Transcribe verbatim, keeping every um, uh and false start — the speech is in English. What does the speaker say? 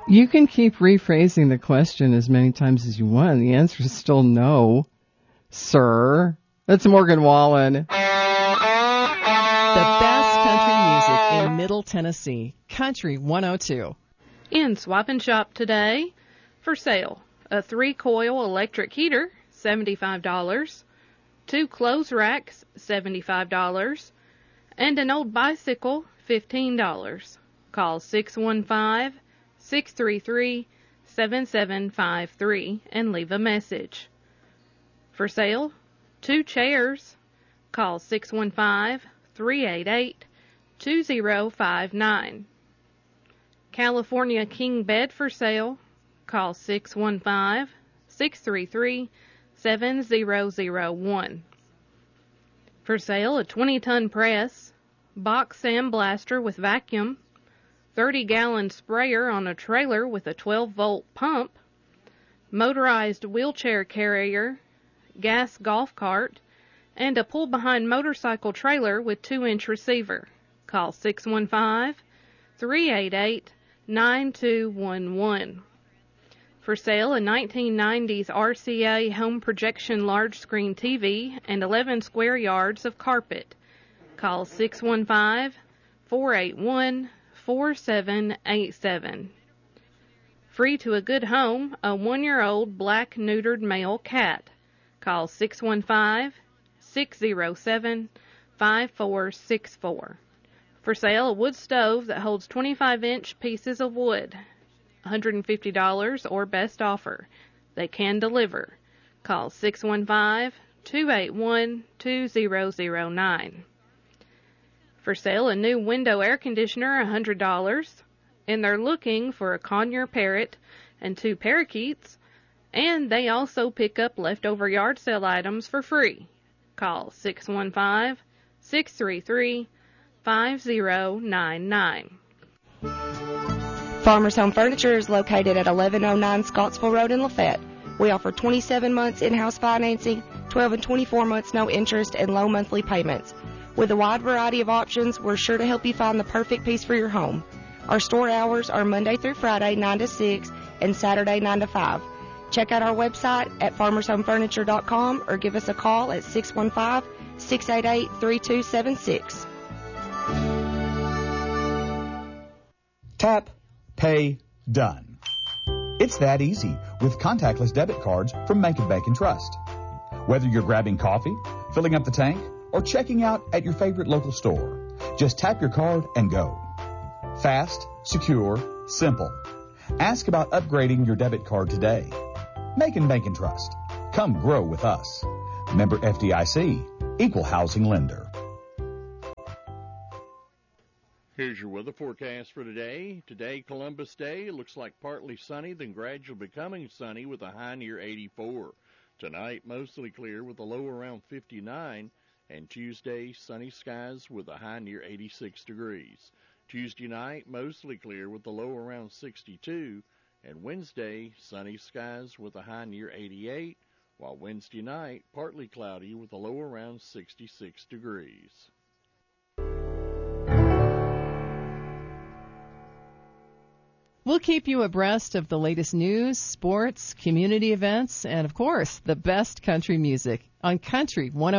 You can keep rephrasing the question as many times as you want. The answer is still no, sir. That's Morgan Wallen. The best country music in Middle Tennessee. Country one oh two. In Swap and Shop today, for sale, a three-coil electric heater, seventy-five dollars, two clothes racks, seventy-five dollars, and an old bicycle, fifteen dollars. Call six one five, six three three, seven seven five three and leave a message. For sale, two chairs. Call six one five, three eight eight, two zero five nine. California King bed for sale. Call six one five, six three three, seven zero zero one. For sale, a twenty-ton press, box sandblaster with vacuum, thirty-gallon sprayer on a trailer with a twelve-volt pump, motorized wheelchair carrier, gas golf cart, and a pull-behind motorcycle trailer with two-inch receiver. Call six one five, three eight eight, nine two one one. For sale, a nineteen nineties R C A home projection large-screen T V and eleven square yards of carpet. Call six one five, four eight one, four seven eight seven. Free to a good home, a one-year-old black neutered male cat. Call six one five, six zero seven, five four six four. For sale, a wood stove that holds twenty-five inch pieces of wood. one hundred fifty dollars or best offer. They can deliver. Call six one five, two eight one, two zero zero nine. For sale, a new window air conditioner, one hundred dollars. And they're looking for a conure parrot and two parakeets. And they also pick up leftover yard sale items for free. Call six one five, six three three, five zero nine nine. Farmers Home Furniture is located at eleven oh nine Scottsville Road in Lafayette. We offer twenty-seven months in-house financing, twelve and twenty-four months no interest, and low monthly payments. With a wide variety of options, we're sure to help you find the perfect piece for your home. Our store hours are Monday through Friday, nine to six, and Saturday, nine to five. Check out our website at farmers home furniture dot com or give us a call at six one five, six eight eight, three two seven six. Tap, pay, done. It's that easy with contactless debit cards from Macon Bank and Trust. Whether you're grabbing coffee, filling up the tank, or checking out at your favorite local store, just tap your card and go. Fast, secure, simple. Ask about upgrading your debit card today. Macon Bank and Trust. Come grow with us. Member F D I C, Equal Housing Lender. Here's your weather forecast for today. Today, Columbus Day, looks like partly sunny, then gradually becoming sunny with a high near eighty-four. Tonight, mostly clear with a low around fifty-nine. And Tuesday, sunny skies with a high near eighty-six degrees. Tuesday night, mostly clear with a low around sixty-two. And Wednesday, sunny skies with a high near eighty-eight. While Wednesday night, partly cloudy with a low around sixty-six degrees. We'll keep you abreast of the latest news, sports, community events, and, of course, the best country music on Country one oh